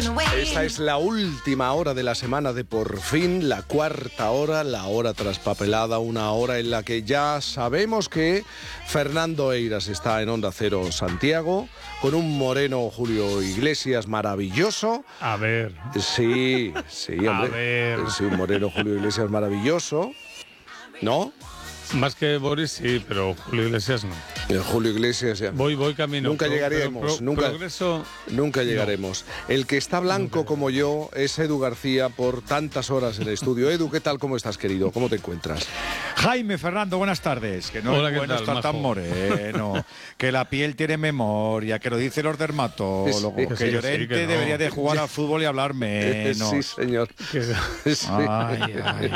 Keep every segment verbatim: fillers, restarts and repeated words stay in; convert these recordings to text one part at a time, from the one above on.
Esta es la última hora de la semana de Por Fin, la cuarta hora, la hora traspapelada, una hora en la que ya sabemos que Fernando Eiras está en Onda Cero Santiago, con un moreno Julio Iglesias maravilloso. A ver. Sí, sí, hombre. A ver. Sí, un moreno Julio Iglesias maravilloso, ¿no? Más que Boris, sí, pero Julio Iglesias no. El Julio Iglesias ya. Voy, voy camino. Nunca Pro, llegaremos, pro, pro, nunca, progreso, nunca llegaremos. No. El que está blanco nunca. Como yo es Edu García por tantas horas en el estudio. Edu, ¿qué tal? ¿Cómo estás, querido? ¿Cómo te encuentras? Jaime, Fernando, buenas tardes. Que no Hola, es bueno tal, estar majo? tan moreno, que la piel tiene memoria, que lo dicen los dermatólogos, sí, sí, que sí, Llorente sí, que no. debería de jugar al fútbol y hablar menos. Sí, señor. Sí. Ay, ay,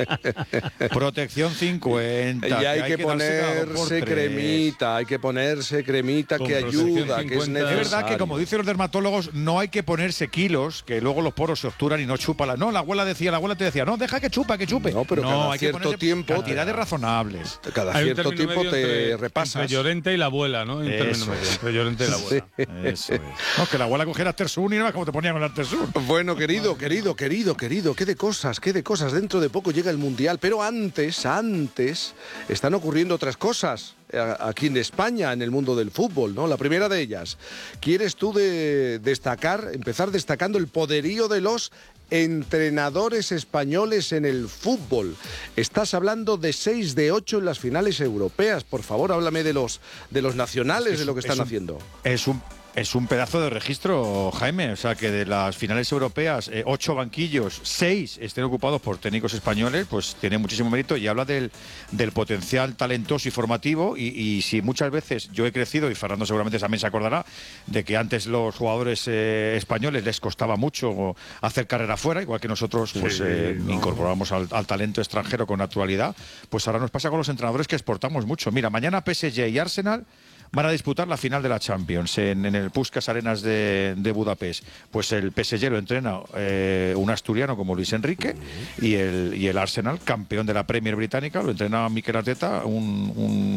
ay. Protección cincuenta. Y hay que, hay que ponerse por cremita, hay que ponerse cremita Con que ayuda, que es necesario. Es verdad que, como dicen los dermatólogos, no hay que ponerse kilos, que luego los poros se obturan y no chupa la... No, la abuela decía, la abuela te decía, no, deja que chupa, que chupe. No, pero no, cada hay cierto que tiempo... cantidades razonables. Cada hay cierto tiempo te entre, repasas. Entre Llorente y la abuela, ¿no? Un Eso medio, es. entre Llorente y la abuela. Sí. Eso es. No, que la abuela cogiera Artesun y no era como te ponían con Artesun. Bueno, querido, querido, querido, querido, qué de cosas, qué de cosas. Dentro de poco llega el Mundial, pero antes, antes, están ocurriendo otras cosas aquí en España, en el mundo del fútbol, ¿no? La primera de ellas, ¿quieres tú de destacar, empezar destacando el poderío de los entrenadores españoles en el fútbol? Estás hablando de seis de ocho en las finales europeas. Por favor, háblame de los, de los nacionales, es de lo que están un, haciendo. Es un... Es un pedazo de registro, Jaime. O sea, que de las finales europeas, eh, ocho banquillos, seis estén ocupados por técnicos españoles, pues tiene muchísimo mérito y habla del, del potencial talentoso y formativo. Y, y si muchas veces yo he crecido, y Fernando seguramente también se acordará, de que antes los jugadores eh, españoles les costaba mucho hacer carrera fuera, igual que nosotros pues sí, eh, no. incorporamos al, al talento extranjero con naturalidad, pues ahora nos pasa con los entrenadores que exportamos mucho. Mira, mañana P S G y Arsenal van a disputar la final de la Champions en, en el Puskás Arenas de, de Budapest. Pues el P S G lo entrena eh, un asturiano como Luis Enrique y el, y el Arsenal, campeón de la Premier británica, lo entrena Mikel Arteta, un,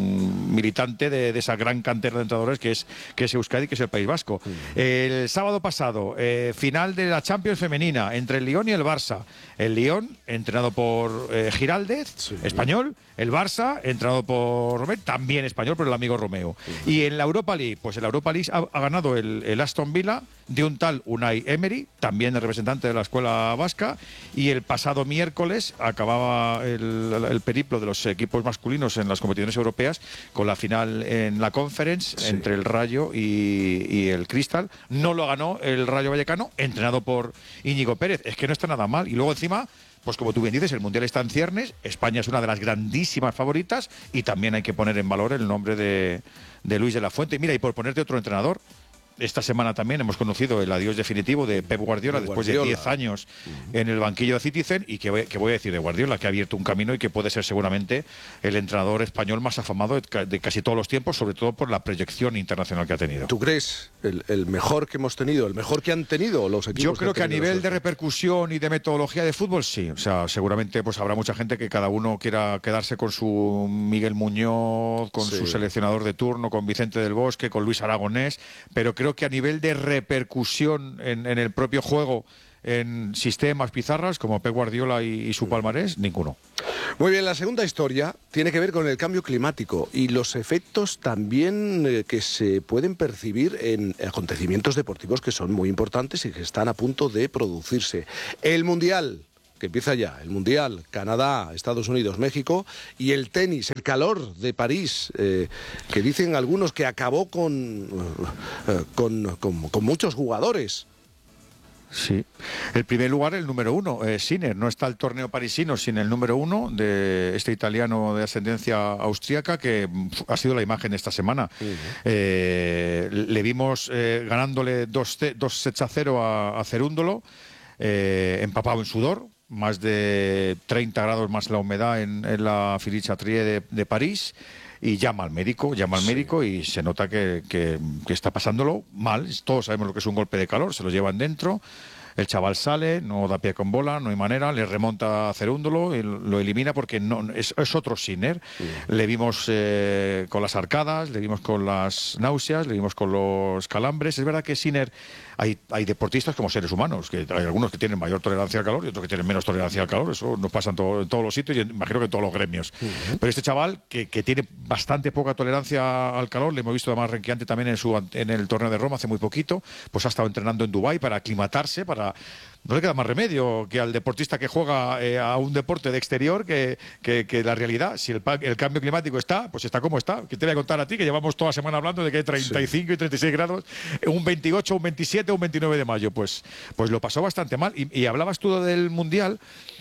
un militante de, de esa gran cantera de entrenadores que es, que es Euskadi, que es el País Vasco. El sábado pasado, eh, final de la Champions femenina entre el Lyon y el Barça. El Lyon, entrenado por eh, Giraldez, sí. español. El Barça, entrenado por Romeo, también español, pero el amigo Romeo. Uh-huh. Y en la Europa League, pues en la Europa League ha, ha ganado el, el Aston Villa de un tal Unai Emery, también el representante de la escuela vasca, y el pasado miércoles acababa el, el periplo de los equipos masculinos en las competiciones europeas con la final en la Conference sí. entre el Rayo y, y el Crystal. No lo ganó el Rayo Vallecano, entrenado por Íñigo Pérez. Es que no está nada mal. Y luego encima, pues como tú bien dices, el Mundial está en ciernes, España es una de las grandísimas favoritas y también hay que poner en valor el nombre de, de Luis de la Fuente. Mira, y por ponerte otro entrenador, esta semana también hemos conocido el adiós definitivo de Pep Guardiola, Pep después Guardiola. de diez años uh-huh. en el banquillo de Citizen, y que voy, que voy a decir de Guardiola, que ha abierto un camino y que puede ser seguramente el entrenador español más afamado de, de casi todos los tiempos, sobre todo por la proyección internacional que ha tenido. ¿Tú crees el, el mejor que hemos tenido, el mejor que han tenido los equipos? Yo creo que, que a nivel de repercusión y de metodología de fútbol, sí. O sea, seguramente pues habrá mucha gente que cada uno quiera quedarse con su Miguel Muñoz, con sí. su seleccionador de turno, con Vicente del Bosque, con Luis Aragonés, pero creo que a nivel de repercusión en, en el propio juego, en sistemas, pizarras, como Pep Guardiola y, y su palmarés, ninguno. Muy bien, la segunda historia tiene que ver con el cambio climático y los efectos también eh, que se pueden percibir en acontecimientos deportivos que son muy importantes y que están a punto de producirse. El Mundial, que empieza ya, el Mundial, Canadá, Estados Unidos, México, y el tenis, el calor de París, eh, que dicen algunos que acabó con, eh, con, con, con muchos jugadores. Sí, el primer lugar, el número uno, eh, Sinner. No está el torneo parisino sin el número uno de este italiano de ascendencia austríaca, que ha sido la imagen de esta semana. Uh-huh. eh, le vimos eh, ganándole dos sets a cero a, a Cerúndolo, eh, empapado en sudor, más de treinta grados más la humedad en, en la Philippe Chatrier de, de París. Y llama al médico, llama al médico sí. y se nota que, que, que está pasándolo mal. Todos sabemos lo que es un golpe de calor, se lo llevan dentro. El chaval sale, no da pie con bola, no hay manera, le remonta a Cerúndolo, y lo elimina porque no es, es otro Sinner. Mm. Le vimos eh, con las arcadas, le vimos con las náuseas, le vimos con los calambres. Es verdad que Sinner, hay, hay deportistas como seres humanos, que hay algunos que tienen mayor tolerancia al calor y otros que tienen menos tolerancia al calor. Eso nos pasa en, todo, en todos los sitios y imagino que en todos los gremios. Uh-huh. Pero este chaval, que, que tiene bastante poca tolerancia al calor, le hemos visto además renqueante también en, su, en el torneo de Roma hace muy poquito, pues ha estado entrenando en Dubái para aclimatarse, para... No le queda más remedio que al deportista que juega eh, a un deporte de exterior que, que, que la realidad. Si el, el cambio climático está, pues está como está. ¿Qué te voy a contar a ti? Que llevamos toda la semana hablando de que hay treinta y cinco sí. y treinta y seis grados, un veintiocho, un veintisiete, un veintinueve de mayo. Pues, pues lo pasó bastante mal. Y, y hablabas tú del Mundial.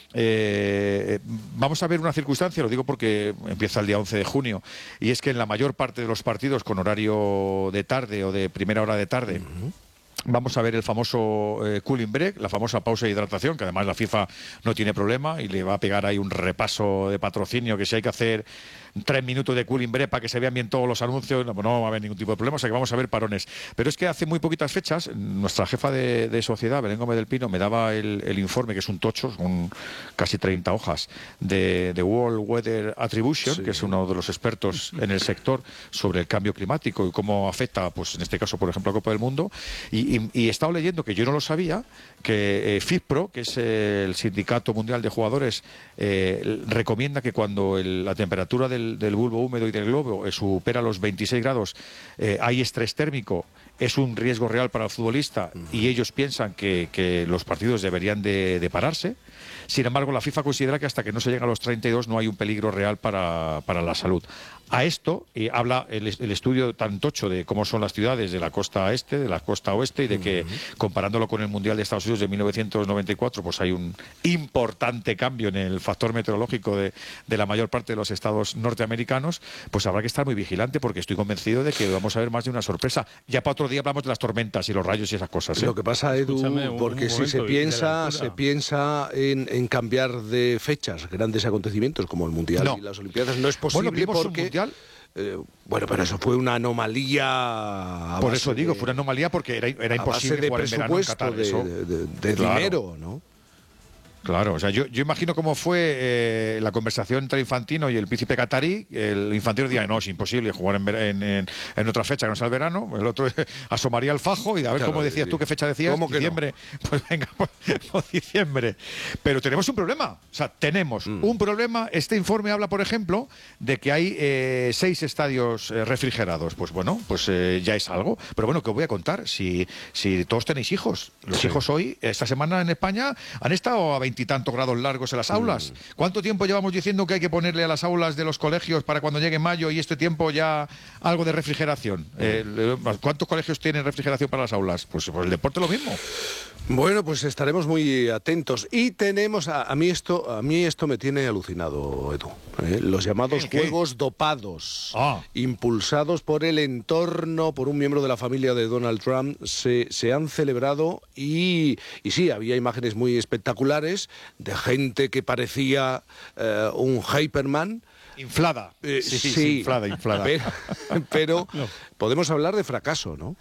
Eh, vamos a ver una circunstancia, lo digo porque empieza el día once de junio, y es que en la mayor parte de los partidos con horario de tarde o de primera hora de tarde, uh-huh. vamos a ver el famoso eh, cooling break, la famosa pausa de hidratación, que además la FIFA no tiene problema y le va a pegar ahí un repaso de patrocinio, que si hay que hacer tres minutos de cooling break para que se vean bien todos los anuncios, no, no va a haber ningún tipo de problema, o sea que vamos a ver parones. Pero es que hace muy poquitas fechas, nuestra jefa de, de sociedad, Belén Gómez del Pino, me daba el, el informe, que es un tocho, con casi treinta hojas, de, de World Weather Attribution, sí. que es uno de los expertos en el sector sobre el cambio climático y cómo afecta, pues en este caso, por ejemplo, a Copa del Mundo. Y, y, y he estado leyendo, que yo no lo sabía, que eh, FIFPro, que es el Sindicato Mundial de Jugadores, eh, recomienda que cuando el, la temperatura del del bulbo húmedo y del globo eh, supera los veintiséis grados, eh, hay estrés térmico, es un riesgo real para el futbolista uh-huh. y ellos piensan que, que los partidos deberían de, de pararse. Sin embargo, la FIFA considera que hasta que no se llega a los treinta y dos no hay un peligro real para, para la salud. A esto eh, habla el, el estudio tan tocho de cómo son las ciudades de la costa este, de la costa oeste, y de que, uh-huh. comparándolo con el Mundial de Estados Unidos de mil novecientos noventa y cuatro, pues hay un importante cambio en el factor meteorológico de, de la mayor parte de los estados norteamericanos. Pues habrá que estar muy vigilante, porque estoy convencido de que vamos a ver más de una sorpresa. Ya para otro día hablamos de las tormentas y los rayos y esas cosas, ¿eh? Lo que pasa, Edu, un, porque un si se piensa, se piensa en, en cambiar de fechas grandes acontecimientos como el Mundial no. y las Olimpiadas, no es posible, bueno, porque... Eh, bueno, pero eso fue una anomalía. Por eso digo, de, fue una anomalía porque era, era imposible jugar en verano en Qatar. De, eso. de, de, de claro. dinero, ¿no? Claro, o sea, yo, yo imagino cómo fue eh, la conversación entre Infantino y el príncipe catarí. El Infantino decía, no, es imposible jugar en, en, en, en otra fecha que no sea el verano. El otro asomaría al fajo y a ver claro, cómo decías sí. tú, qué fecha decías. ¿Cómo diciembre. No? Pues venga, pues, pues diciembre. Pero tenemos un problema. O sea, tenemos mm. un problema. Este informe habla, por ejemplo, de que hay eh, seis estadios eh, refrigerados. Pues bueno, pues eh, ya es algo. Pero bueno, ¿qué os voy a contar? Si, si todos tenéis hijos. Los sí. hijos hoy, esta semana en España, han estado a veinte y tantos grados largos en las aulas. Mm. ¿Cuánto tiempo llevamos diciendo que hay que ponerle a las aulas de los colegios para cuando llegue mayo y este tiempo ya algo de refrigeración? Mm. Eh, ¿Cuántos colegios tienen refrigeración para las aulas? Pues, pues el deporte lo mismo. Bueno, pues estaremos muy atentos. Y tenemos, a, a mí esto a mí esto me tiene alucinado, Edu. ¿eh? Los llamados ¿Qué? juegos dopados, ah. impulsados por el entorno, por un miembro de la familia de Donald Trump, se, se han celebrado y, y sí, había imágenes muy espectaculares de gente que parecía eh, un Hyperman. Inflada. Eh, sí, sí, sí, inflada, inflada. Pero, pero no. podemos hablar de fracaso, ¿no?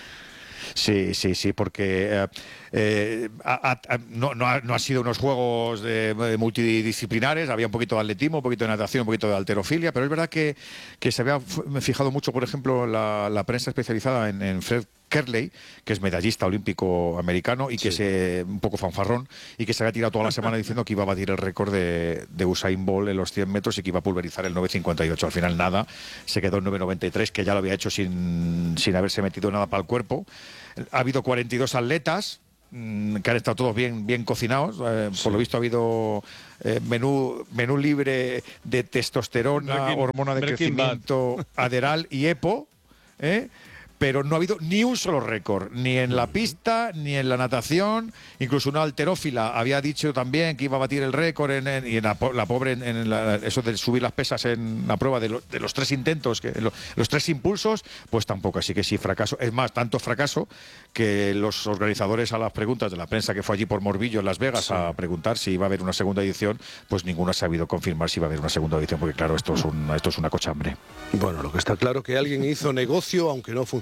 Sí, sí, sí, porque eh, eh, a, a, no, no, ha, no ha sido unos juegos de, de multidisciplinares, había un poquito de atletismo, un poquito de natación, un poquito de halterofilia, pero es verdad que, que se había fijado mucho, por ejemplo, la, la prensa especializada en, en Fred Kerley, que es medallista olímpico americano y que sí. es un poco fanfarrón, y que se había tirado toda la semana diciendo que iba a batir el récord de, de Usain Bolt en los cien metros y que iba a pulverizar el nueve cincuenta y ocho. Al final nada, se quedó en nueve noventa y tres, que ya lo había hecho sin, sin haberse metido nada para el cuerpo. Ha habido cuarenta y dos atletas mmm, que han estado todos bien, bien cocinados. Eh, sí. Por lo visto ha habido eh, menú, menú libre de testosterona, breaking, hormona de crecimiento, bad. Aderal y EPO, ¿eh? Pero no ha habido ni un solo récord, ni en la pista, ni en la natación. Incluso una halterófila había dicho también que iba a batir el récord, en, en, y en la, la pobre, en, en la, eso de subir las pesas en la prueba de, lo, de los tres intentos, que, lo, los tres impulsos, pues tampoco. Así que sí, fracaso. Es más, tanto fracaso que los organizadores, a las preguntas de la prensa que fue allí por Morbillo, en Las Vegas, sí. a preguntar si iba a haber una segunda edición, pues ninguno ha sabido confirmar si iba a haber una segunda edición, porque claro, esto es, un, esto es una cochambre. Bueno, lo que está claro que alguien hizo negocio, aunque no funcionó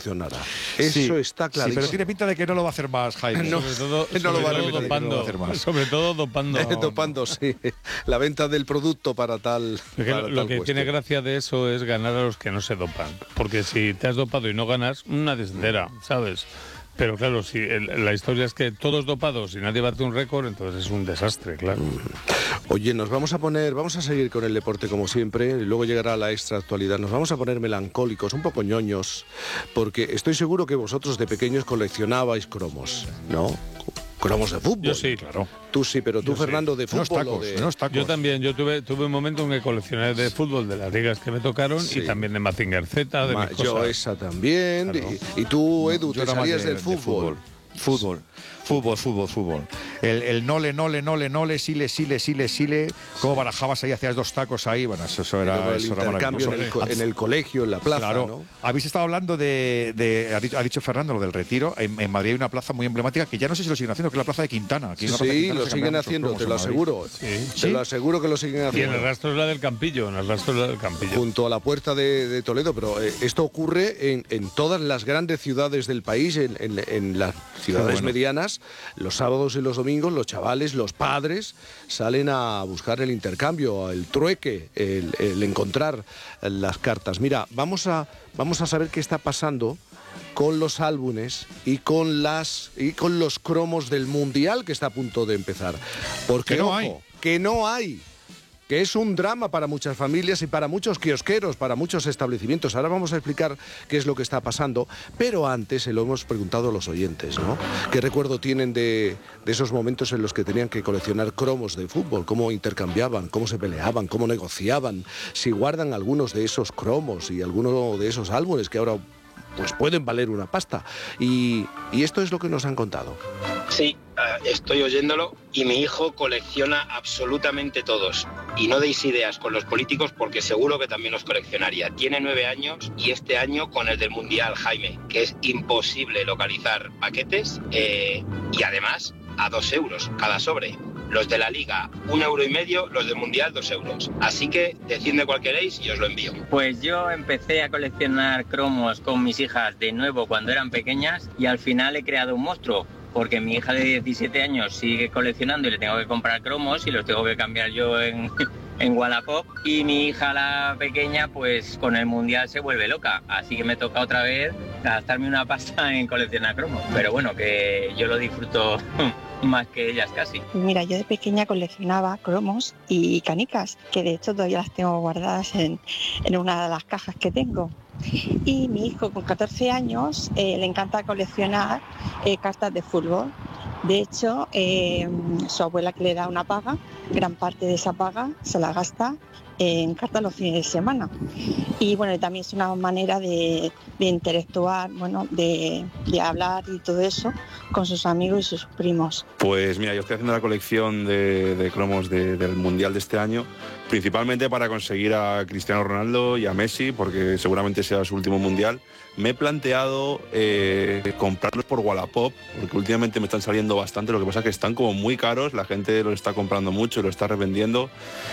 funcionará. Eso Sí, está sí, clarísimo. pero tiene pinta de que no lo va a hacer más, Jaime. No, Sobre todo, no sobre lo va a todo repetir, dopando, no lo va a hacer más. sobre todo dopando. Dopando, sí. La venta del producto para tal. Porque para lo tal que cuestión. tiene gracia de eso es ganar a los que no se dopan. Porque si te has dopado y no ganas, nadie se entera, ¿sabes? Pero claro, si el, la historia es que todos dopados y nadie bate un récord, entonces es un desastre, claro. Oye, nos vamos a poner, vamos a seguir con el deporte como siempre, y luego llegará la extra actualidad. Nos vamos a poner melancólicos, un poco ñoños, porque estoy seguro que vosotros de pequeños coleccionabais cromos, ¿no? Cromos de fútbol. Yo sí, claro. Tú sí, pero tú, Yo sí. Fernando, de Unos fútbol. tacos, o de... unos tacos. Yo también, yo tuve, tuve un momento en que coleccioné de fútbol, de las ligas que me tocaron, Sí. y también de Mazinger Z, de Ma- mis yo cosas. esa también. Claro. Y, y tú, Edu, Yo te era más salías de- del de fútbol. Fútbol. Fútbol, fútbol, fútbol. El, el nole, nole, nole, nole, sile, sile, sile, sile. Cómo barajabas ahí, hacías dos tacos ahí. Bueno, eso, eso era, Luego el eso era intercambio en maravilloso. el, co- en el colegio, en la plaza, Claro. ¿no? Habéis estado hablando de, de- ha, dicho, ha dicho Fernando lo del Retiro. En, en Madrid hay una plaza muy emblemática que ya no sé si lo siguen haciendo, que es la Plaza de Quintana. Aquí hay una plaza de Sí, Quintana lo que siguen cambian muchos haciendo, cromos te en lo Madrid. aseguro. Sí. Te ¿Sí? lo aseguro que lo siguen Y en haciendo. el rastro es la del Campillo, en el rastro es la del Campillo. Junto a la puerta de, de Toledo, pero eh, esto ocurre en, en todas las grandes ciudades del país, en, en- en las ciudades bueno. medianas. Los sábados y los domingos, los chavales, los padres, salen a buscar el intercambio, el trueque, el, el encontrar las cartas. Mira, vamos a, vamos a saber qué está pasando con los álbumes y con las y con los cromos del Mundial que está a punto de empezar. Porque Que no ojo, hay. que no hay. Que es un drama para muchas familias y para muchos kiosqueros, para muchos establecimientos. Ahora vamos a explicar qué es lo que está pasando, pero antes se lo hemos preguntado a los oyentes, ¿no? ¿Qué recuerdo tienen de, de esos momentos en los que tenían que coleccionar cromos de fútbol? ¿Cómo intercambiaban? ¿Cómo se peleaban? ¿Cómo negociaban? Si guardan algunos de esos cromos y alguno de esos álbumes que ahora pues pueden valer una pasta. Y, y esto es lo que nos han contado. Sí, uh, estoy oyéndolo y mi hijo colecciona absolutamente todos. Y no deis ideas con los políticos porque seguro que también los coleccionaría. Tiene nueve años y este año con el del Mundial, Jaime, que es imposible localizar paquetes eh, y además a dos euros cada sobre. Los de la Liga, un euro y medio, los del Mundial, dos euros. Así que decidme cuál queréis y os lo envío. Pues yo empecé a coleccionar cromos con mis hijas de nuevo cuando eran pequeñas y al final he creado un monstruo. Porque mi hija de diecisiete años sigue coleccionando y le tengo que comprar cromos y los tengo que cambiar yo en, en Wallapop. Y mi hija, la pequeña, pues con el Mundial se vuelve loca. Así que me toca otra vez gastarme una pasta en coleccionar cromos. Pero bueno, que yo lo disfruto más que ellas casi. Mira, yo de pequeña coleccionaba cromos y canicas, que de hecho todavía las tengo guardadas en, en una de las cajas que tengo. Y mi hijo con catorce años eh, le encanta coleccionar eh, cartas de fútbol. De hecho, eh, su abuela que le da una paga, gran parte de esa paga se la gasta en cartas los fines de semana. Y bueno, también es una manera de, de interactuar, bueno, de, de hablar y todo eso con sus amigos y sus primos. Pues mira, yo estoy haciendo la colección de, de cromos de, del Mundial de este año, principalmente para conseguir a Cristiano Ronaldo y a Messi, porque seguramente sea su último Mundial. Me he planteado eh, comprarlos por Wallapop, porque últimamente me están saliendo bastante, lo que pasa es que están como muy caros, la gente los está comprando mucho y los está revendiendo,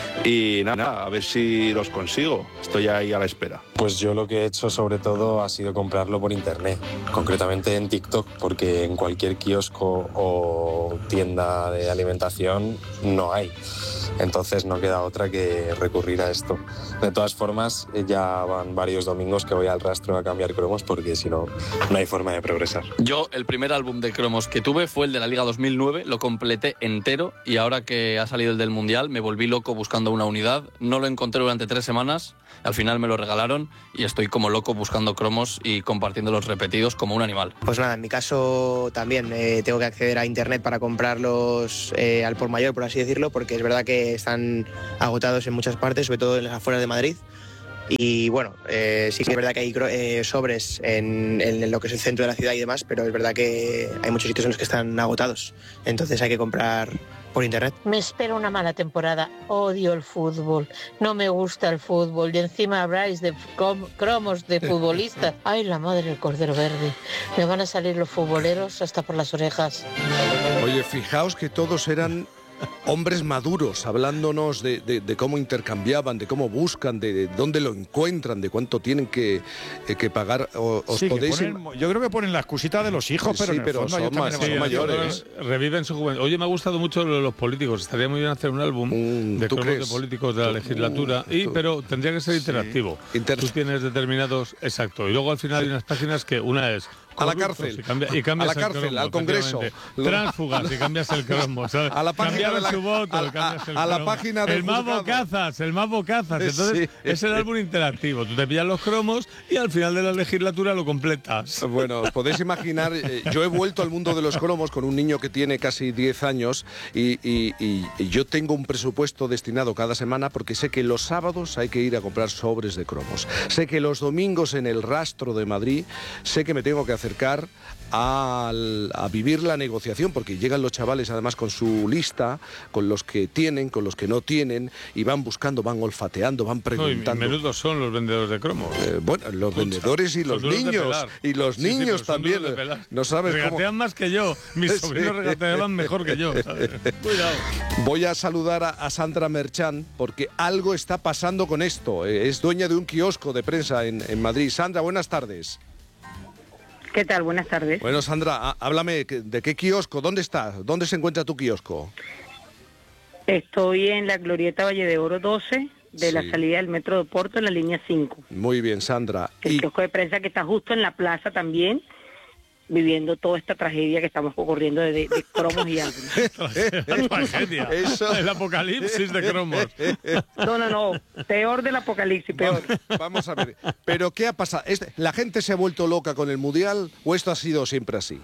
y nada, nada, a ver si los consigo, estoy ahí a la espera. Pues yo lo que he hecho sobre todo ha sido comprarlo por internet, concretamente en TikTok, porque en cualquier kiosco o tienda de alimentación no hay. Entonces no queda otra que recurrir a esto. De todas formas, ya van varios domingos que voy al rastro a cambiar cromos porque si no, no hay forma de progresar. Yo, el primer álbum de cromos que tuve fue el de la Liga dos mil nueve, lo completé entero y ahora que ha salido el del Mundial me volví loco buscando una unidad. No lo encontré durante tres semanas, al final me lo regalaron y estoy como loco buscando cromos y compartiendo los repetidos como un animal. Pues nada, en mi caso también eh, tengo que acceder a internet para comprarlos eh, al por mayor, por así decirlo, porque es verdad que están agotados en muchas partes, sobre todo en las afueras de Madrid. Y bueno, eh, sí que es verdad que hay eh, sobres en, en lo que es el centro de la ciudad y demás, pero es verdad que hay muchos sitios en los que están agotados. Entonces hay que comprar por internet. Me espera una mala temporada. Odio el fútbol. No me gusta el fútbol. Y encima habláis de cromos de futbolistas. Ay, la madre del cordero verde. Me van a salir los futboleros hasta por las orejas. Oye, fijaos que todos eran hombres maduros hablándonos de, de, de cómo intercambiaban, de cómo buscan, de, de dónde lo encuentran, de cuánto tienen que, eh, que pagar. O, os sí, podéis ponen, yo creo que ponen la excusita de los hijos, pero sí, en el pero fondo son, ellos más, también son van- mayores. Reviven su juventud. Oye, me ha gustado mucho lo de los políticos. Estaría muy bien hacer un álbum Mm, de ¿tú cromos de crees? políticos de la legislatura, Mm, y tú- pero tendría que ser interactivo. Inter- Tú tienes determinados, exacto, y luego al final hay unas páginas que una es A la corruptos cárcel. y, cambia- y A cambias la el cárcel, cromo, al Congreso. efectivamente. Lo- Tránsfugas y cambias el cromo, ¿sabes? A la página Cambiaron de la- su voto, a- y cambias el a- a la cromo. página del El más juzgado. bocazas, el más bocazas. Entonces Sí. es el álbum interactivo. Tú te pillas los cromos y al final de la legislatura lo completas. Bueno, os podéis imaginar, eh, yo he vuelto al mundo de los cromos con un niño que tiene casi diez años y, y- y- y yo tengo un presupuesto destinado cada semana porque sé que los sábados hay que ir a comprar sobres de cromos. Sé que los domingos en el Rastro de Madrid, sé que me tengo que acercar al- a vivir la negociación porque llegan los chavales además con su lista, con los que tienen, con los que no tienen y van buscando, van olfateando, van No, y preguntando. menudos son los vendedores de cromos. Eh, bueno, los Escucha, vendedores y son los duros de niños. pelar. Y los Sí, sí, niños pero son también. duros de pelar. No sabes cómo. Regatean más que yo. Mis Sí. sobrinos regateaban mejor que yo, ¿sabes? Cuidado. Voy a saludar a, a Sandra Merchán porque algo está pasando con esto. Eh, Es dueña de un kiosco de prensa en, en Madrid. Sandra, buenas tardes. ¿Qué tal? Buenas tardes. Bueno, Sandra, há- háblame que- de qué kiosco, ¿dónde estás? ¿Dónde se encuentra tu kiosco? Estoy en la Glorieta Valle de Oro doce, de la Sí. salida del Metro de Porto en la línea cinco. Muy bien, Sandra. El Y kiosco de prensa que está justo en la plaza también, viviendo toda esta tragedia que estamos ocurriendo de, de, de cromos y álbumes. La tragedia. Eso- El apocalipsis de cromos. No, no, no, peor del apocalipsis, peor. vamos a ver. ¿Pero qué ha pasado? ¿Es- ¿La gente se ha vuelto loca con el Mundial o esto ha sido siempre así?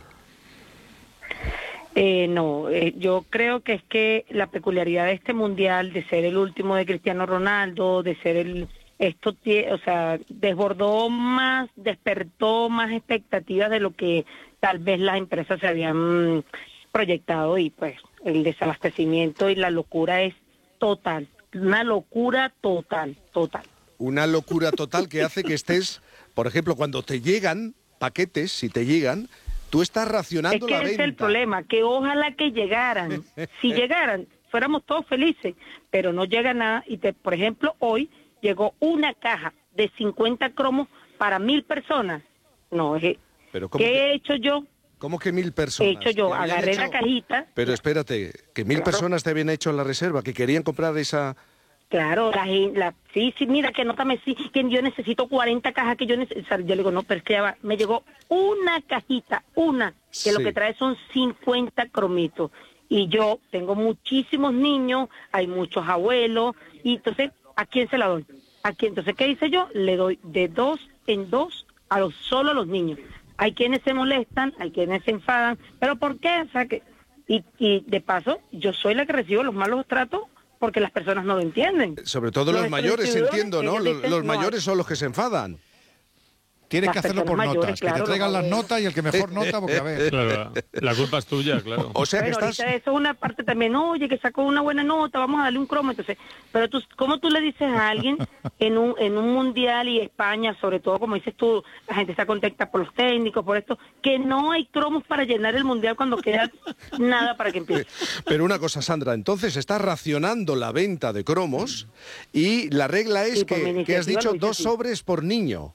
Eh, no, eh, yo creo que es que la peculiaridad de este mundial, de ser el último de Cristiano Ronaldo, de ser el, esto, tie- o sea, desbordó más, despertó más expectativas de lo que tal vez las empresas se habían mm, proyectado y pues el desabastecimiento y la locura es total, una locura total, total. Una locura total que hace que estés, por ejemplo, cuando te llegan paquetes, si te llegan, tú estás Es racionando que la ese venta. es el problema, que ojalá que llegaran. Si llegaran, fuéramos todos felices, pero no llega nada. Y te, por ejemplo, hoy llegó una caja de cincuenta cromos para mil personas. No, es, Pero ¿cómo ¿qué que, he hecho yo? cómo que mil He personas? hecho yo, ¿Que habían agarré la hecho- cajita. Pero espérate, que mil Claro. personas te habían hecho la reserva, que querían comprar esa... Claro, la, gen- la sí, sí, mira, que anótame, sí, que yo necesito cuarenta cajas, que yo necesito. Yo le digo, no, pero es que ya va. Me llegó una cajita, una, que Sí. lo que trae son cincuenta cromitos. Y yo tengo muchísimos niños, hay muchos abuelos, y entonces, ¿a quién se la doy? ¿A quién? Entonces, ¿qué hice yo? Le doy de dos en dos a los solo a los niños. Hay quienes se molestan, hay quienes se enfadan, pero ¿por qué? O sea, que, y, y de paso, yo soy la que recibo los malos tratos porque las personas no lo entienden. Sobre todo Los los mayores, distribuidores, entiendo, ¿no? ellos Los, dicen, los no, mayores son los que se enfadan. Tienes Las que hacerlo por personas notas, mayores, que te claro, traigan los las abuelos. notas y el que mejor nota, porque a ver. Claro, la culpa es tuya, claro. O sea que Bueno, estás... ahorita eso es una parte también, oye, que sacó una buena nota, vamos a darle un cromo, entonces, pero tú, ¿cómo tú le dices a alguien en un en un mundial y España, sobre todo, como dices tú, la gente está contenta por los técnicos, por esto, que no hay cromos para llenar el mundial cuando queda nada para que empiece? Pero una cosa, Sandra, entonces estás racionando la venta de cromos y la regla es Sí, por mi que, que has iniciativa dicho lo hice dos así. sobres por niño.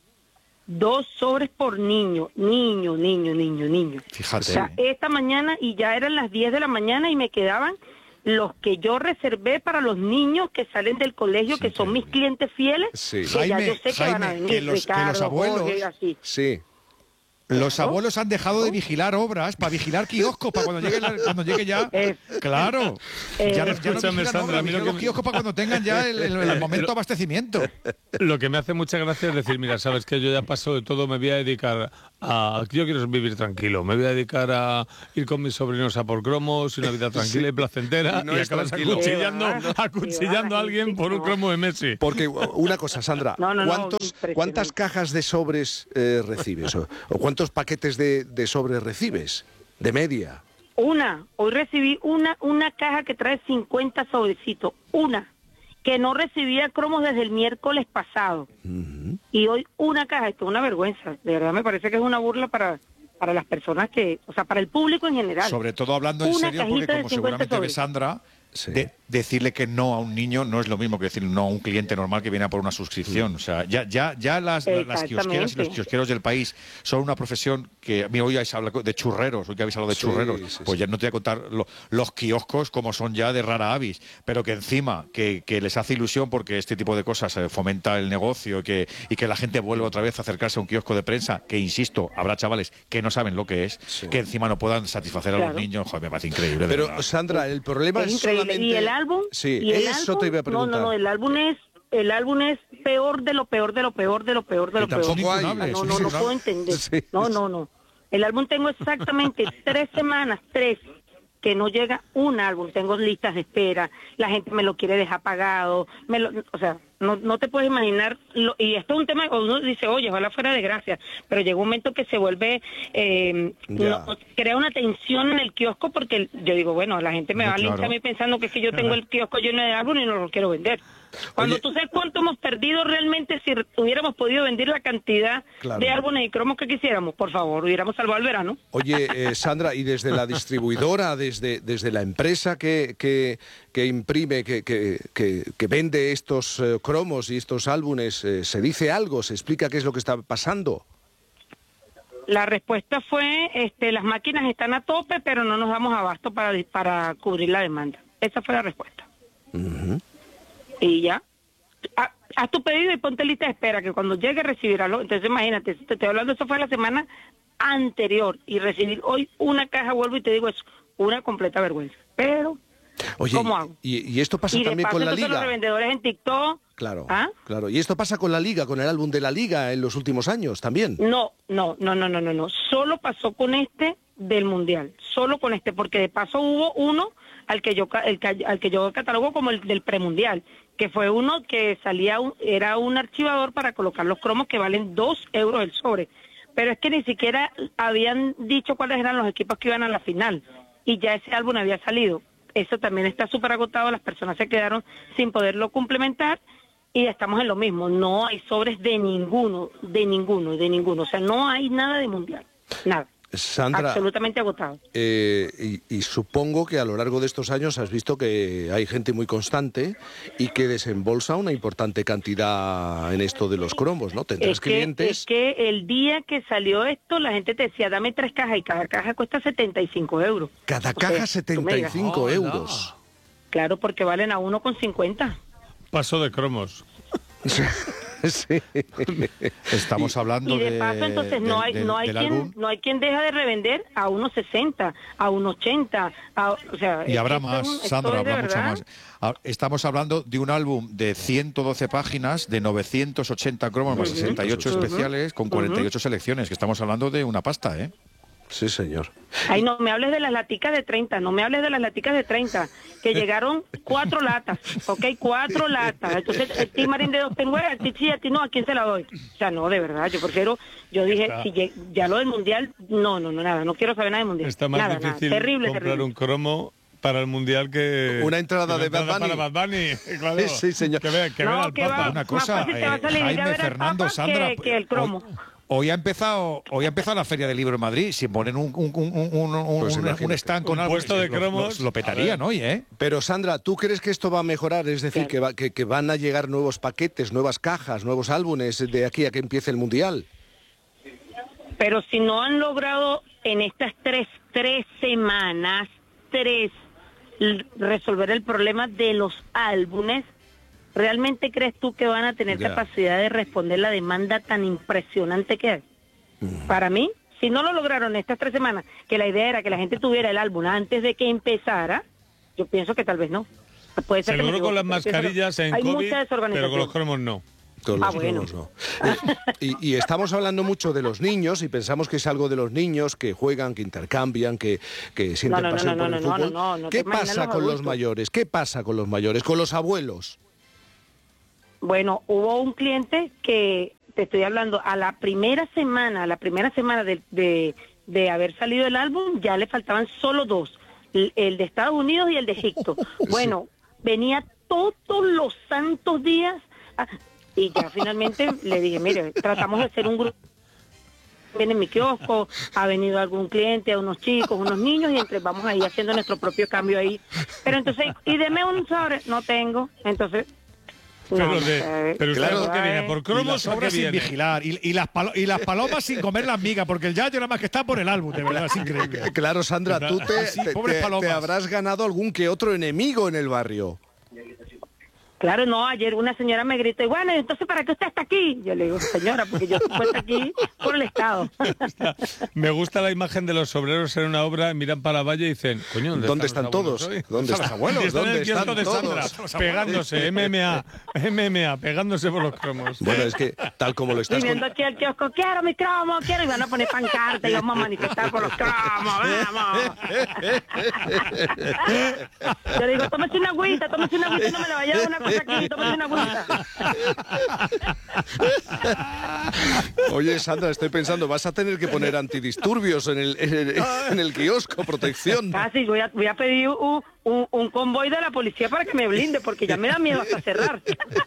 Dos sobres por niño, niño, niño, niño, niño. Fíjate. O sea, esta mañana y ya eran las diez de la mañana y me quedaban los que yo reservé para los niños que salen del colegio, que son mis clientes fieles, Sí. que ya Jaime, yo sé que van a Jaime, venir, que los- que los Ricardo, abuelos- Jorge, así. Sí. Los abuelos han dejado de vigilar obras para vigilar kioscos para cuando llegue, la- cuando llegue ya. Es- Claro. Eh, Ya, no- ya no Escúchame, vigilan Sandra, obras, a mí lo vigilan que los me- kioscos para cuando tengan ya el, el- el momento de abastecimiento. Lo que me hace mucha gracia es decir, mira, sabes que yo ya paso de todo, me voy a dedicar a... Yo quiero vivir tranquilo, me voy a dedicar a ir con mis sobrinos a por cromos, una vida tranquila y placentera, Y no y es acabas tranquilo. acuchillando, Qué va, acuchillando qué va, a alguien gente, por un no. cromo de Messi. Porque una cosa, Sandra, No, no, no, ¿cuántos, impresionante. ¿cuántas cajas de sobres eh, recibes? O, o cuántos paquetes de, de sobres recibes? De media. Una, hoy recibí una una caja que trae cincuenta sobrecitos, una, que no recibía cromos desde el miércoles pasado. Ujú. Y hoy una caja, esto es una vergüenza, de verdad me parece que es una burla para, para las personas que, o sea, para el público en general. Sobre todo hablando en Una serio, porque cajita de como cincuenta seguramente ve sobres. Sandra, Sí. de, decirle que no a un niño no es lo mismo que decir no a un cliente normal que viene a por una suscripción. O sea, ya, ya, ya las, las kiosqueras y los kiosqueros del país son una profesión que, mira, hoy habéis hablado de churreros, hoy que habéis hablado de Sí, churreros, sí, pues sí. ya no te voy a contar lo- los kioscos como son ya de rara avis, pero que encima que, que les hace ilusión porque este tipo de cosas eh, fomenta el negocio que, y que la gente vuelva otra vez a acercarse a un kiosco de prensa, que insisto, habrá chavales que no saben lo que es, Sí. que encima no puedan satisfacer a Claro. los niños. Joder, me parece increíble. de Pero, verdad. Sandra, el problema Es es increíble. solamente... ¿Y el álbum? Sí, ¿Y el eso álbum? te iba a No, preguntar. no, no, el álbum es el álbum es peor de lo peor de lo peor de lo peor de lo Que peor. tampoco hay. O sea, no, no, no puedo entender. Sí. No, no, no. El álbum tengo exactamente tres semanas, tres, que no llega un álbum. Tengo listas de espera, la gente me lo quiere dejar pagado, me lo, o sea, no, no te puedes imaginar. Lo, y esto es un tema, uno dice, oye, ojalá fuera de gracia, pero llega un momento que se vuelve, eh, Ya. no, crea una tensión en el kiosco porque yo digo, bueno, la gente me No, va a linchar claro. a mí pensando que es que yo tengo el kiosco lleno de álbum y no lo quiero vender. Cuando Oye. tú sabes cuánto hemos perdido realmente si hubiéramos podido vender la cantidad Claro. de álbumes y cromos que quisiéramos, por favor, hubiéramos salvado el verano. Oye, eh, Sandra, y desde la distribuidora, desde, desde la empresa que, que, que imprime, que, que, que, que vende estos eh, cromos y estos álbumes, eh, ¿se dice algo? ¿Se explica qué es lo que está pasando? La respuesta fue, este, las máquinas están a tope, pero no nos damos abasto para, para cubrir la demanda. Esa fue la respuesta. Ujú. Y ya. Ha- Haz tu pedido y ponte lista de espera, que cuando llegue recibirás. Entonces imagínate, te estoy hablando, eso fue la semana anterior, y recibir hoy una caja, vuelvo y te digo, es una completa vergüenza. Pero, Oye, ¿cómo hago? y, y esto pasa y de también paso con la entonces los Liga. revendedores en TikTok. Claro, ¿Ah? claro. Y esto pasa con la Liga, con el álbum de la Liga en los últimos años también. No, no, no, no, no, no, no. Solo pasó con este del Mundial. Solo con este, porque de paso hubo uno al que yo ca- el que- al que yo catalogo como el del premundial, que fue uno que salía, un- era un archivador para colocar los cromos que valen dos euros el sobre. Pero es que ni siquiera habían dicho cuáles eran los equipos que iban a la final. Y ya ese álbum había salido. Eso también está súper agotado, las personas se quedaron sin poderlo complementar. Y estamos en lo mismo, no hay sobres de ninguno, de ninguno, de ninguno. O sea, no hay nada de mundial, nada. Sandra, Absolutamente agotado. eh, y, y supongo que a lo largo de estos años has visto que hay gente muy constante y que desembolsa una importante cantidad en esto de los cromos, ¿no? Tendrás Es que, clientes... es que el día que salió esto, la gente te decía, dame tres cajas y cada caja cuesta setenta y cinco euros. Cada O caja sea, tú me setenta y digas, cinco Hola. euros. Claro, porque valen a uno con cincuenta. Paso de cromos. Sí. Estamos hablando Y de paso, entonces, no del- hay, del- no hay del quien, álbum. no hay quien deja de revender a uno sesenta, a uno ochenta, a, o sea... Y es habrá que esto más, es un- esto Sandra, es de habrá mucho verdad. más. Ah, Estamos hablando de un álbum de ciento doce páginas, de novecientos ochenta cromos, más Ujú, sesenta y ocho ujú, especiales, con cuarenta y ocho selecciones, que estamos hablando de una pasta, ¿eh? Sí, señor. Ay, no me hables de las laticas de treinta, no me hables de las laticas de treinta, que llegaron cuatro latas, ¿ok? Cuatro latas. Entonces, el Team Marín de dos tengo, a ti sí, a ti no, ¿a quién se la doy? O sea, no, de verdad, yo prefiero, yo dije, Está. si lle- ya lo del Mundial, no, no, no, nada, no quiero saber nada del Mundial. Está más nada, difícil nada. Terrible, comprar terrible. un cromo para el Mundial que... Una entrada que la de Bad entrada Bunny. para Bad Bunny, claro. Sí, señor. Que vea, que No, vea al que Papa. va. Una Más cosa, fácil te va a eh, salir ir a Jaime, ver al Fernando, Papa Sandra, que- que el cromo. Hoy, hoy ha empezado, hoy ha empezado la Feria del Libro en Madrid. Si ponen un, un, un, un, un- Pues un- imagínate. un stand con Un algo, puesto de lo- lo- cromos, lo, a petarían ver. hoy, ¿eh? Pero Sandra, ¿tú crees que esto va a mejorar? Es decir, Claro. que, va- que, que van a llegar nuevos paquetes, nuevas cajas, nuevos álbumes de aquí a que empiece el Mundial. Pero si no han logrado en estas tres, tres semanas, tres, l- resolver el problema de los álbumes, ¿realmente crees tú que van a tener Ya. capacidad de responder la demanda tan impresionante que hay? Para mí, si no lo lograron estas tres semanas, que la idea era que la gente tuviera el álbum antes de que empezara, yo pienso que tal vez no. Puede ser que me Seguro con las equivoque, pero pienso que mascarillas en hay COVID, mucha pero con desorganización. los cromos no. Todos Ah, los bueno. cromos, no. Eh, y, y estamos hablando mucho de los niños y pensamos que es algo de los niños que juegan, que intercambian, que, que sienten no, no, pasión no, por no, el no, fútbol. no, no, no te ¿Qué imaginas pasa los con los adultos. mayores? ¿Qué pasa con los mayores? Con los abuelos. Bueno, hubo un cliente que, te estoy hablando, a la primera semana, a la primera semana de, de, de haber salido el álbum, ya le faltaban solo dos, el, el de Estados Unidos y el de Egipto. Bueno, venía todos los santos días, ah, y ya finalmente le dije, mire, tratamos de hacer un grupo viene mi kiosco, ha venido algún cliente, a unos chicos, unos niños, y entre vamos ahí haciendo nuestro propio cambio ahí. Pero entonces, y deme un sobre, no tengo, entonces... Pero, no, de, eh, pero usted claro, por qué viene, por cromos y o qué sin viene. vigilar y, y, las palo- y las palomas sin comer las migas, porque el yayo nada más que está por el álbum, de verdad, es increíble. Claro, Sandra, tú te, Sí, te- pobres te- palomas. te habrás ganado algún que otro enemigo en el barrio. Claro, no, ayer una señora me gritó, y bueno, entonces ¿para qué usted está aquí? Yo le digo, señora, porque yo estoy aquí por el Estado. Me gusta la imagen de los obreros en una obra, miran para la valle y dicen, coño, ¿dónde, ¿Dónde están, están los todos? abuelos hoy? ¿Dónde Están están? los abuelos? ¿Dónde Están en el están kiosco de todos? Sandra, pegándose, M M A, M M A, pegándose por los cromos. Bueno, es que tal como lo estás Viniendo aquí al kiosco, quiero mi cromo, quiero, y van a poner pancarta y vamos a manifestar por los cromos, vamos. Yo le digo, tómese una agüita, tómese una agüita, no me le vaya a dar una cosa aquí, tómese una agüita. Oye, Sandra, estoy pensando, vas a tener que poner antidisturbios en el, en el, en el kiosco, protección. Casi, voy a, voy a pedir un, un, un convoy de la policía para que me blinde, porque ya me da miedo hasta cerrar.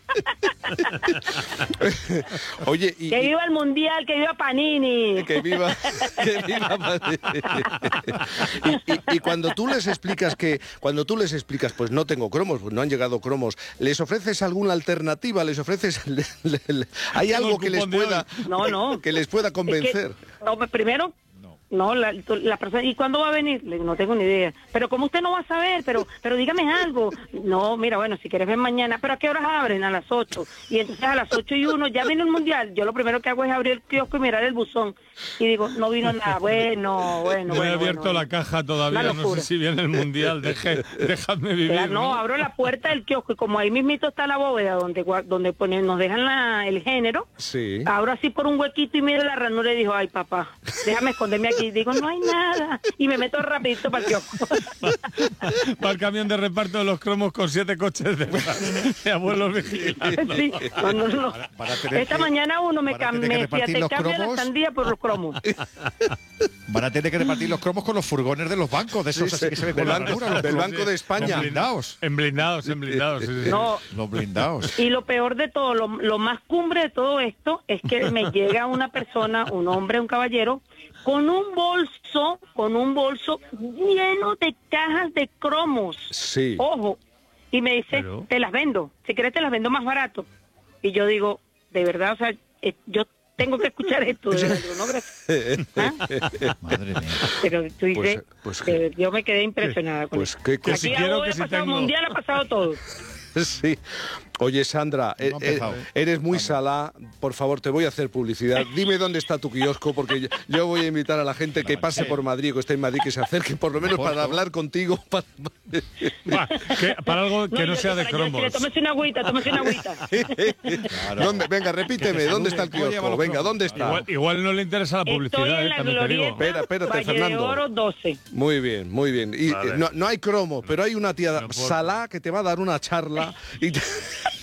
Oye, y, Que y- viva el Mundial, que viva Panini. que viva, que viva Madrid. Y, y- y cuando tú les explicas que, cuando tú les explicas, pues no tengo cromos, pues no han llegado cromos, ¿les ofreces alguna alternativa? ¿Les ofreces, le- le- le- hay Tengo algo el que les cupón de pueda, hoy. No, no. que les pueda Es que, convencer? no, pues, primero, no, la, la persona, ¿y cuándo va a venir? Le digo, no tengo ni idea. Pero como usted no va a saber, pero pero dígame algo. No, mira, bueno, si quieres ver mañana, pero ¿a qué horas abren? A las ocho. Y entonces a las ocho y uno ya viene el Mundial. Yo lo primero que hago es abrir el kiosco y mirar el buzón. Y digo, no vino nada. Bueno, bueno, No he bueno. abierto bueno. la caja todavía, Una no sé locura. si viene el Mundial, deje, déjame vivir. Ya, no, abro la puerta del kiosco y como ahí mismito está la bóveda donde gua- donde ponen, nos dejan la, el género, Sí. abro así por un huequito y miro la ranura y digo, ay papá, déjame esconderme aquí. Digo, no hay nada. Y me meto rapidito para el kiosco. Va el camión de reparto de los cromos con siete coches de, de abuelos vigilando. Sí, no, no, no. Esta mañana uno me, van a cam- tener que me repartir fíjate, los cambia la cromos. sandía por los cromos. Van a tener que repartir los cromos con los furgones de los bancos, de esos Sí, así sí, que se ven del con la banco- ranura, los del cromos. Banco de España. Los blindados. En blindados, en blindados. Sí, sí. No. Los blindados. Y lo peor de todo, lo, lo más cumbre de todo esto es que me llega una persona, un hombre, un caballero, con un bolso, con un bolso lleno de cajas de cromos. Sí. Ojo. Y me dice, Pero- te las vendo. Si quieres te las vendo más barato. Y yo digo, de verdad, o sea, eh, yo tengo que escuchar esto. De verdad. Digo, no, gracias. Madre mía. Pero tú dices, pues eh, yo me quedé impresionada con Pues eso. qué cosa. Aquí Si a quiero hoy que ha si pasado tengo- mundial, ha pasado todo. Sí. Oye, Sandra, eh, ha eh, empezado. eres muy salá. Por favor, te voy a hacer publicidad. Dime dónde está tu kiosco, porque yo, yo voy a invitar a la gente que pase por Madrid, que esté en Madrid, que se acerque, por lo menos para hablar contigo. Para, Va, que- para algo que no, yo sea de para allá decirle, cromos. tómese una agüita, tómese una agüita. ¿Dónde? Venga, repíteme, ¿dónde está el kiosco? Venga, ¿dónde está? Igual, igual no le interesa la publicidad, Estoy en eh, la también te digo. glorieta Espera, espérate, Valle de Fernando. Oro doce. Muy bien, muy bien. Y Vale. eh, no, no hay cromo, pero hay una tía salá que te va a dar una charla. Y te-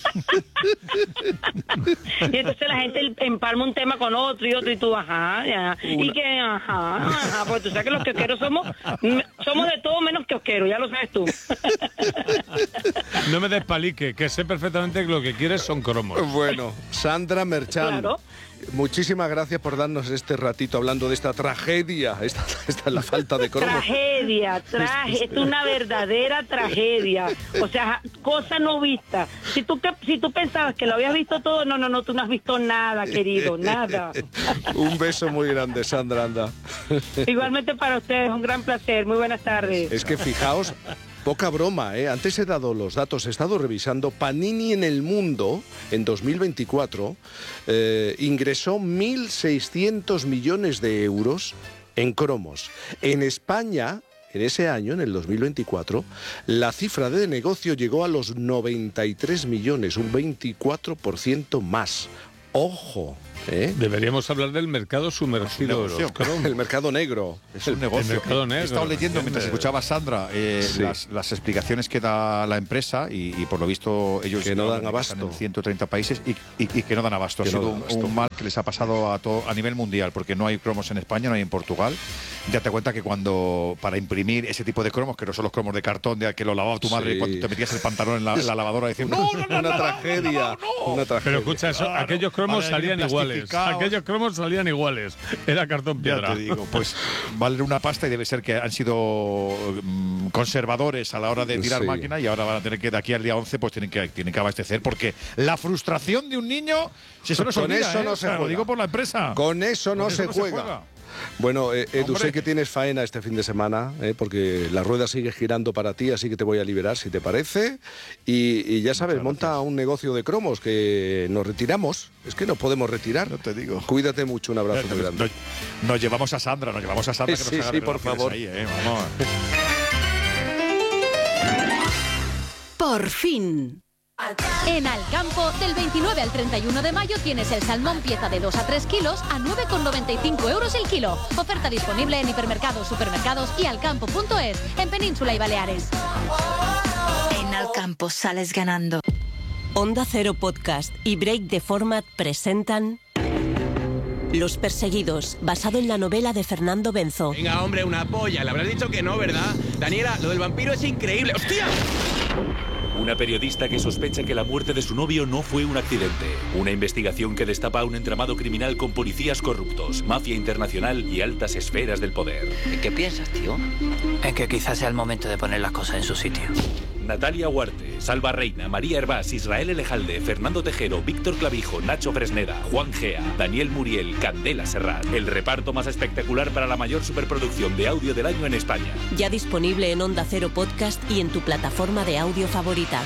Y entonces la gente empalma un tema con otro y otro y tú, ajá, ya. Y que, ajá, ajá, porque tú sabes que los kiosqueros somos, somos de todo menos kiosqueros, ya lo sabes tú. No me despalique, que sé perfectamente que lo que quieres son cromos. Bueno, Sandra Merchan, Claro. muchísimas gracias por darnos este ratito hablando de esta tragedia. Esta, esta es la falta de cromos. Tragedia, traje, es una verdadera tragedia. O sea, cosa no vista. Si tú que, si tú pensabas que lo habías visto todo, no, no, no, tú no has visto nada, querido, nada. Un beso muy grande, Sandra, anda. Igualmente para ustedes, un gran placer. Muy buenas tardes. Es que fijaos, poca broma, ¿eh? Antes he dado los datos, he estado revisando. Panini en el mundo, en dos mil veinticuatro, eh, ingresó mil seiscientos millones de euros en cromos. En España, en ese año, en el dos mil veinticuatro, la cifra de negocio llegó a los noventa y tres millones, un veinticuatro por ciento más. ¡Ojo! ¿eh? Deberíamos hablar del mercado sumergido de los cromos. El mercado negro. Es un negocio. El mercado negro. He estado leyendo mientras ¿entiendes? escuchaba a Sandra eh, Sí. las, las explicaciones que da la empresa y, y por lo visto ellos Que no dan están abasto. en ciento treinta países y, y- y que no dan abasto. Que ha no sido dan un, abasto. un mal que les ha pasado a, todo, a nivel mundial porque no hay cromos en España, no hay en Portugal. Date cuenta que cuando para imprimir ese tipo de cromos, que no son los cromos de cartón de que lo lavaba tu madre Sí. y cuando te metías el pantalón en la, en la lavadora decías no, no, no, Una no, tragedia. Una tragedia. Pero escucha, eso, aquellos cromos Vale, salían plastificado, iguales. Aquellos cromos salían iguales. Era cartón piedra. Ya te digo, pues valen una pasta y debe ser que han sido mm, conservadores a la hora de tirar Sí. máquina y ahora van a tener que, de aquí al día once, pues tienen que, tienen que abastecer porque la frustración de un niño, si eso no se Con olvida, eso ¿eh? no O se sea, juega. Lo digo por la empresa. Con eso no, Con se, eso no se juega. juega. Bueno, eh, Edu, Hombre. sé que tienes faena este fin de semana, eh, porque la rueda sigue girando para ti, así que te voy a liberar, si te parece. Y, y ya sabes, monta un negocio de cromos, que nos retiramos. Es que nos podemos retirar. No te digo. Cuídate mucho, un abrazo muy grande. Nos, nos llevamos a Sandra, nos llevamos a Sandra. Que Sí, nos haga sí, por renovaciones favor. ahí, ¿eh? Vamos. Por fin. En Alcampo, del veintinueve al treinta y uno de mayo tienes el salmón pieza de dos a tres kilos a nueve con noventa y cinco euros el kilo. Oferta disponible en hipermercados, supermercados y alcampo punto es, en Península y Baleares. En Alcampo sales ganando. Onda Cero Podcast y Break the Format presentan Los Perseguidos, basado en la novela de Fernando Benzo. Venga, hombre, una polla. Le habrás dicho que no, ¿verdad? Daniela, lo del vampiro es increíble. ¡Hostia! Una periodista que sospecha que la muerte de su novio no fue un accidente. Una investigación que destapa un entramado criminal con policías corruptos, mafia internacional y altas esferas del poder. ¿En qué piensas, tío? En que quizás sea el momento de poner las cosas en su sitio. Natalia Huarte, Salva Reina, María Hervás, Israel Elejalde, Fernando Tejero, Víctor Clavijo, Nacho Fresneda, Juan Gea, Daniel Muriel, Candela Serrat. El reparto más espectacular para la mayor superproducción de audio del año en España. Ya disponible en Onda Cero Podcast y en tu plataforma de audio favorita.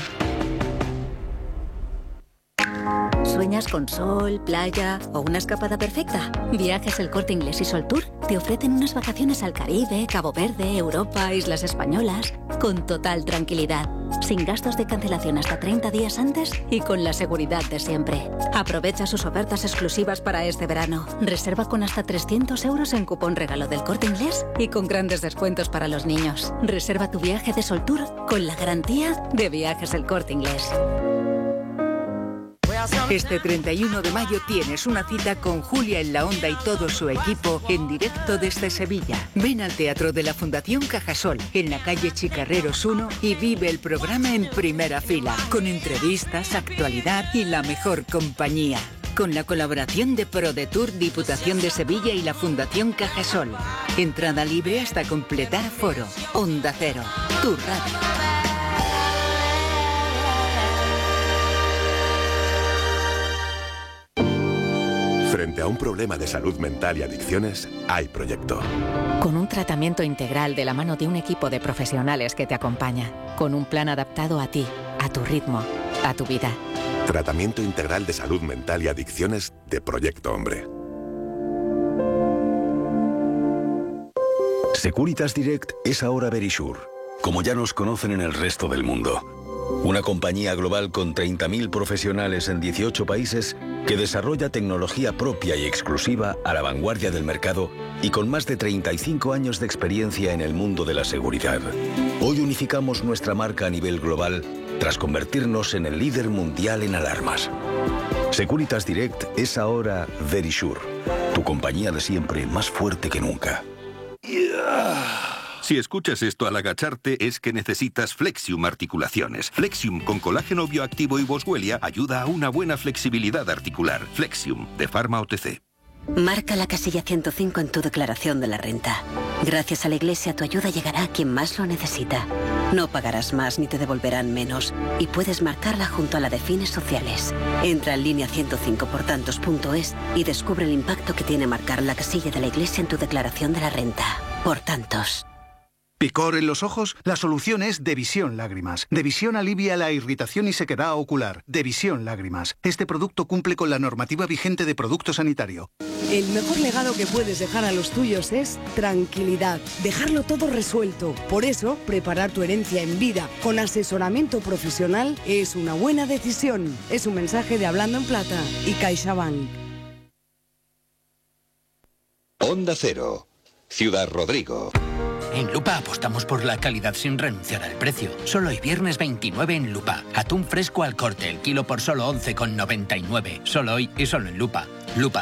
¿Sueñas con sol, playa o una escapada perfecta? Viajes El Corte Inglés y Sol Tour te ofrecen unas vacaciones al Caribe, Cabo Verde, Europa, Islas Españolas, con total tranquilidad, sin gastos de cancelación hasta treinta días antes y con la seguridad de siempre. Aprovecha sus ofertas exclusivas para este verano. Reserva con hasta trescientos euros en cupón regalo del Corte Inglés y con grandes descuentos para los niños. Reserva tu viaje de Sol Tour con la garantía de Viajes El Corte Inglés. Este treinta y uno de mayo tienes una cita con Julia en la Onda y todo su equipo en directo desde Sevilla. Ven al Teatro de la Fundación Cajasol, en la calle Chicarreros uno, y vive el programa en primera fila, con entrevistas, actualidad y la mejor compañía. Con la colaboración de ProDetour, Diputación de Sevilla y la Fundación Cajasol. Entrada libre hasta completar aforo. Onda Cero, tu radio. Frente a un problema de salud mental y adicciones, hay proyecto. Con un tratamiento integral de la mano de un equipo de profesionales que te acompaña. Con un plan adaptado a ti, a tu ritmo, a tu vida. Tratamiento integral de salud mental y adicciones de Proyecto Hombre. Securitas Direct es ahora Verisure, como ya nos conocen en el resto del mundo. Una compañía global con treinta mil profesionales en dieciocho países que desarrolla tecnología propia y exclusiva a la vanguardia del mercado y con más de treinta y cinco años de experiencia en el mundo de la seguridad. Hoy unificamos nuestra marca a nivel global tras convertirnos en el líder mundial en alarmas. Securitas Direct es ahora Verisure, tu compañía de siempre más fuerte que nunca. Si escuchas esto al agacharte es que necesitas Flexium Articulaciones. Flexium con colágeno bioactivo y boswellia ayuda a una buena flexibilidad articular. Flexium, de Pharma O T C. Marca la casilla ciento cinco en tu declaración de la renta. Gracias a la Iglesia tu ayuda llegará a quien más lo necesita. No pagarás más ni te devolverán menos. Y puedes marcarla junto a la de fines sociales. Entra en línea ciento cinco por tantos punto es y descubre el impacto que tiene marcar la casilla de la Iglesia en tu declaración de la renta. Por tantos. ¿Picor en los ojos? La solución es Devisión Lágrimas. Devisión alivia la irritación y sequedad ocular. Devisión Lágrimas. Este producto cumple con la normativa vigente de producto sanitario. El mejor legado que puedes dejar a los tuyos es tranquilidad. Dejarlo todo resuelto. Por eso, preparar tu herencia en vida con asesoramiento profesional es una buena decisión. Es un mensaje de Hablando en Plata y CaixaBank. Onda Cero. Ciudad Rodrigo. En Lupa apostamos por la calidad sin renunciar al precio. Solo hoy viernes veintinueve en Lupa. Atún fresco al corte, el kilo por solo once con noventa y nueve. Solo hoy y solo en Lupa. Lupa.